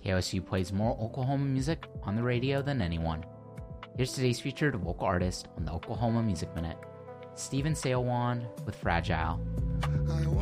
KOSU plays more Oklahoma music on the radio than anyone. Here's today's featured local artist on the Oklahoma Music Minute, Stephen Sailwan with Fragile.